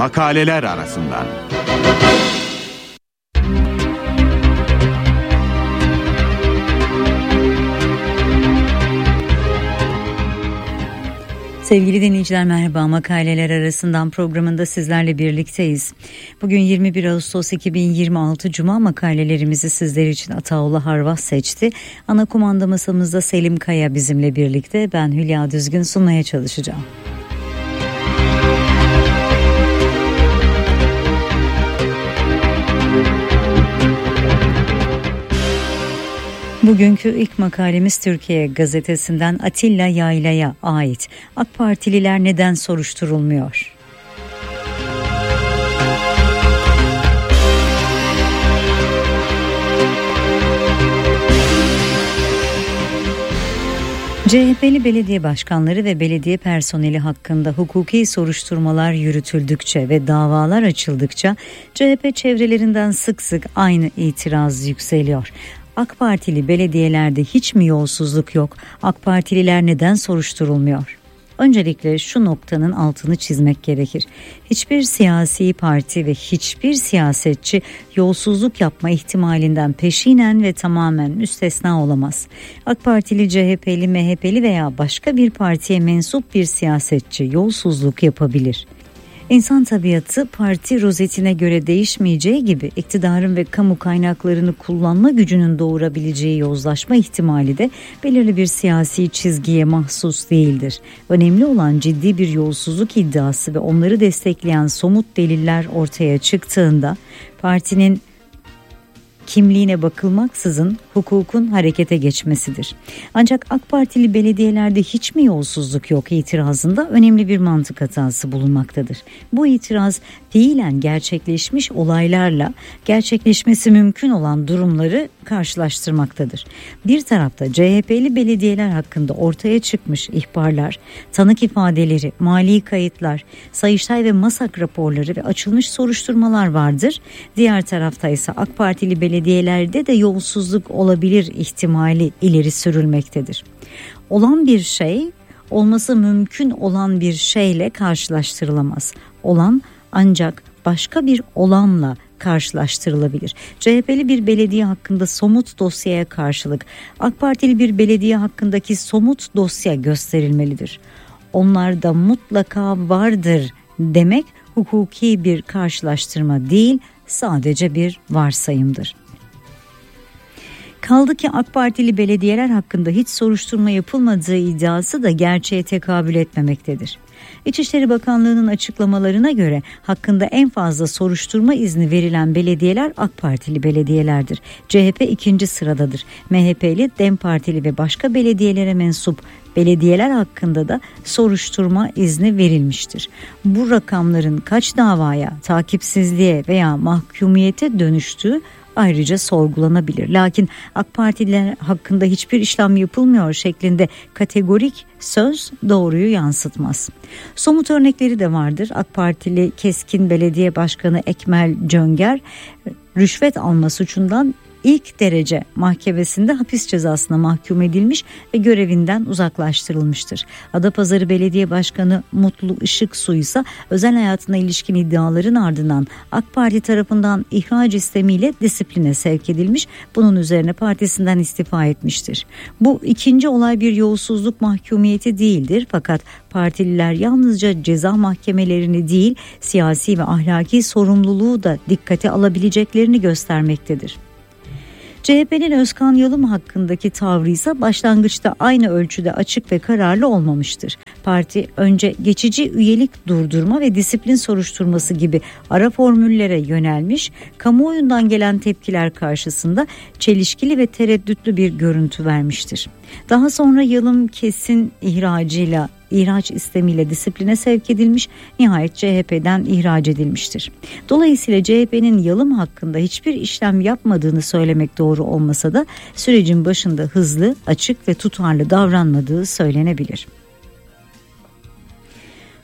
Makaleler arasından. Sevgili dinleyiciler, merhaba. Makaleler arasından programında sizlerle birlikteyiz. Bugün 21 Ağustos 2026 Cuma, makalelerimizi sizler için Ataullah Harvas seçti. Ana kumanda masamızda Selim Kaya bizimle birlikte. Ben Hülya Düzgün sunmaya çalışacağım. Bugünkü ilk makalemiz Türkiye Gazetesi'nden Atilla Yayla'ya ait. AK Partililer neden soruşturulmuyor? CHP'li belediye başkanları ve belediye personeli hakkında hukuki soruşturmalar yürütüldükçe ve davalar açıldıkça CHP çevrelerinden sık sık aynı itiraz yükseliyor. AK Partili belediyelerde hiç mi yolsuzluk yok? AK Partililer neden soruşturulmuyor? Öncelikle şu noktanın altını çizmek gerekir. Hiçbir siyasi parti ve hiçbir siyasetçi yolsuzluk yapma ihtimalinden peşinen ve tamamen müstesna olamaz. AK Partili, CHP'li, MHP'li veya başka bir partiye mensup bir siyasetçi yolsuzluk yapabilir. İnsan tabiatı parti rozetine göre değişmeyeceği gibi iktidarın ve kamu kaynaklarını kullanma gücünün doğurabileceği yozlaşma ihtimali de belirli bir siyasi çizgiye mahsus değildir. Önemli olan ciddi bir yolsuzluk iddiası ve onları destekleyen somut deliller ortaya çıktığında partinin kimliğine bakılmaksızın hukukun harekete geçmesidir. Ancak AK Partili belediyelerde hiç mi yolsuzluk yok itirazında önemli bir mantık hatası bulunmaktadır. Bu itiraz fiilen gerçekleşmiş olaylarla gerçekleşmesi mümkün olan durumları karşılaştırmaktadır. Bir tarafta CHP'li belediyeler hakkında ortaya çıkmış ihbarlar, tanık ifadeleri, mali kayıtlar, Sayıştay ve MASAK raporları ve açılmış soruşturmalar vardır. Diğer tarafta ise AK Partili belediyelerde de yolsuzluk olabilir ihtimali ileri sürülmektedir. Olan bir şey, olması mümkün olan bir şeyle karşılaştırılamaz. Olan ancak başka bir olanla karşılaştırılabilir. CHP'li bir belediye hakkında somut dosyaya karşılık AK Partili bir belediye hakkındaki somut dosya gösterilmelidir. Onlarda mutlaka vardır demek hukuki bir karşılaştırma değil, sadece bir varsayımdır. Kaldı ki AK Partili belediyeler hakkında hiç soruşturma yapılmadığı iddiası da gerçeğe tekabül etmemektedir. İçişleri Bakanlığı'nın açıklamalarına göre hakkında en fazla soruşturma izni verilen belediyeler AK Partili belediyelerdir. CHP ikinci sıradadır. MHP'li, DEM Partili ve başka belediyelere mensup belediyeler hakkında da soruşturma izni verilmiştir. Bu rakamların kaç davaya, takipsizliğe veya mahkumiyete dönüştüğü ayrıca sorgulanabilir. Lakin AK Partililer hakkında hiçbir işlem yapılmıyor şeklinde kategorik söz doğruyu yansıtmaz. Somut örnekleri de vardır. AK Partili Keskin Belediye Başkanı Ekmel Cönger rüşvet alma suçundan ilk derece mahkemesinde hapis cezasına mahkum edilmiş ve görevinden uzaklaştırılmıştır. Adapazarı Belediye Başkanı Mutlu Işıksu ise özel hayatına ilişkin iddiaların ardından AK Parti tarafından ihraç istemiyle disipline sevk edilmiş. Bunun üzerine partisinden istifa etmiştir. Bu ikinci olay bir yolsuzluk mahkumiyeti değildir, fakat partililer yalnızca ceza mahkemelerini değil, siyasi ve ahlaki sorumluluğu da dikkate alabileceklerini göstermektedir. CHP'nin Özkan Yalım hakkındaki tavrı ise başlangıçta aynı ölçüde açık ve kararlı olmamıştır. Parti önce geçici üyelik durdurma ve disiplin soruşturması gibi ara formüllere yönelmiş, kamuoyundan gelen tepkiler karşısında çelişkili ve tereddütlü bir görüntü vermiştir. Daha sonra Yalım kesin ihraç istemiyle disipline sevk edilmiş, nihayet CHP'den ihraç edilmiştir. Dolayısıyla CHP'nin Yalım hakkında hiçbir işlem yapmadığını söylemek doğru olmasa da sürecin başında hızlı, açık ve tutarlı davranmadığı söylenebilir.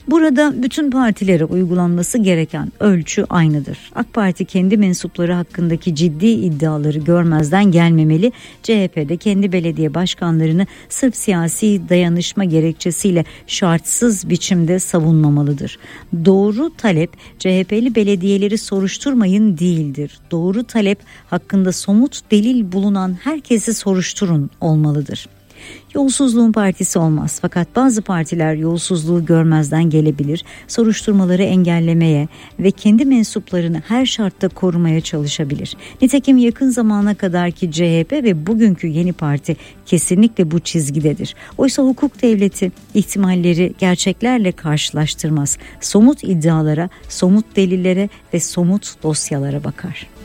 Burada bütün partilere uygulanması gereken ölçü aynıdır. AK Parti kendi mensupları hakkındaki ciddi iddiaları görmezden gelmemeli. CHP de kendi belediye başkanlarını sırf siyasi dayanışma gerekçesiyle şartsız biçimde savunmamalıdır. Doğru talep CHP'li belediyeleri soruşturmayın değildir. Doğru talep hakkında somut delil bulunan herkesi soruşturun olmalıdır. Yolsuzluğun partisi olmaz, fakat bazı partiler yolsuzluğu görmezden gelebilir, soruşturmaları engellemeye ve kendi mensuplarını her şartta korumaya çalışabilir. Nitekim yakın zamana kadarki CHP ve bugünkü yeni parti kesinlikle bu çizgidedir. Oysa hukuk devleti ihtimalleri gerçeklerle karşılaştırmaz. Somut iddialara, somut delillere ve somut dosyalara bakar.